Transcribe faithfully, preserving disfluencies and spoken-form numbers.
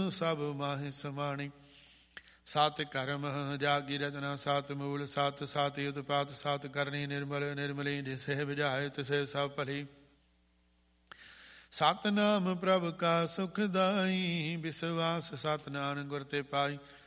ਸਭ ਮਾਹਿ ਸਮਾਣੀ। ਸਤ ਕਰਮ ਜਾਗੀ ਰਤਨਾ ਸਤ ਮੂਲ ਸਤ ਸਤ ਉਤਪਾਤ ਸਤ ਕਰਨੀ ਨਿਰਮਲ ਨਿਰਮਲੀ ਜਿਸੇ ਬੁਝਾਏ ਤਿਸੇ ਸਭ ਭਲੀ। ਸਤਨਾਮ ਪ੍ਰਭ ਕਾ ਸੁਖ ਦਾਈ ਵਿਸਵਾਸ ਸਤ ਨਾਨਕ ਗੁਰ ਤੇ ਪਾਈ।